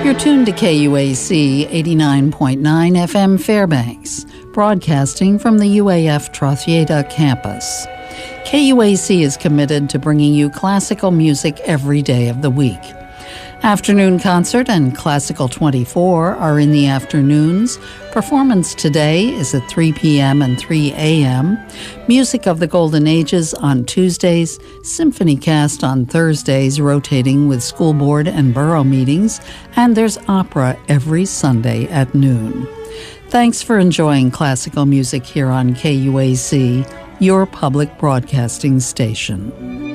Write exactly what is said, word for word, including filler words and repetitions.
You're tuned to K U A C eighty-nine point nine F M Fairbanks, broadcasting from the U A F Trothieta campus. K U A C is committed to bringing you classical music every day of the week. Afternoon Concert and Classical twenty-four are in the afternoons. Performance today is at three p.m. and three a.m. Music of the Golden Ages on Tuesdays, Symphony Cast on Thursdays, rotating with school board and borough meetings, and there's opera every Sunday at noon. Thanks for enjoying classical music here on K U A C, your public broadcasting station.